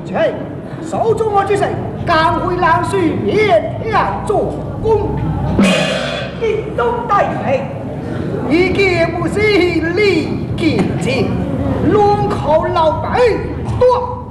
去，手中我之身，赶回兰须面向做工。 一中带水， 一件不是立见见，龙口老板多。